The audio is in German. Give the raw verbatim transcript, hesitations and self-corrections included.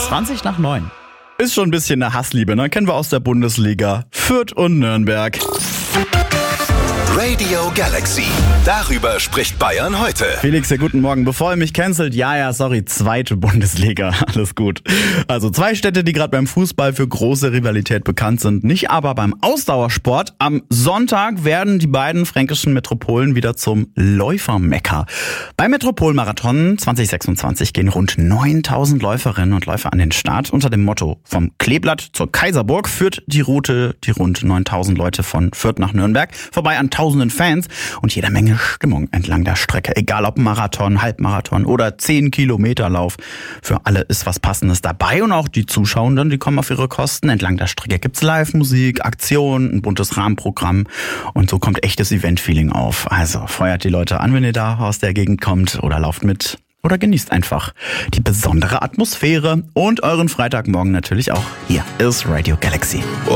zwanzig nach neun. Ist schon ein bisschen eine Hassliebe, ne? Kennen wir aus der Bundesliga. Fürth und Nürnberg. Radio Galaxy. Darüber spricht Bayern heute. Felix, ja, guten Morgen. Bevor ihr mich cancelt, ja, ja, sorry, zweite Bundesliga. Alles gut. Also zwei Städte, die gerade beim Fußball für große Rivalität bekannt sind. Nicht aber beim Ausdauersport. Am Sonntag werden die beiden fränkischen Metropolen wieder zum Läufermekka. Beim Metropolmarathon zwanzig sechsundzwanzig gehen rund neuntausend Läuferinnen und Läufer an den Start. Unter dem Motto vom Kleeblatt zur Kaiserburg führt die Route die rund neuntausend Leute von Fürth nach Nürnberg vorbei an tausenden Fans und jeder Menge Stimmung entlang der Strecke. Egal ob Marathon, Halbmarathon oder zehn Kilometer Lauf. Für alle ist was Passendes dabei und auch die Zuschauenden, die kommen auf ihre Kosten. Entlang der Strecke gibt's Live-Musik, Aktionen, ein buntes Rahmenprogramm und so kommt echtes Event-Feeling auf. Also feuert die Leute an, wenn ihr da aus der Gegend kommt oder lauft mit. Oder genießt einfach die besondere Atmosphäre und euren Freitagmorgen natürlich auch. Hier ist Radio Galaxy.